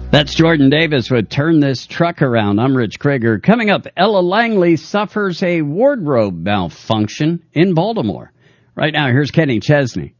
That's Jordan Davis with Turn This Truck Around. I'm Rich Krager. Coming up, Ella Langley suffers a wardrobe malfunction in Baltimore. Right now, here's Kenny Chesney.